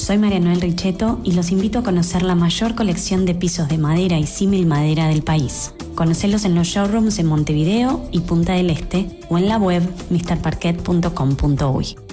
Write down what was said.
Soy María Noel Richetto y los invito a conocer la mayor colección de pisos de madera y símil madera del país. Conocelos en los showrooms en Montevideo y Punta del Este o en la web mrparquet.com.uy.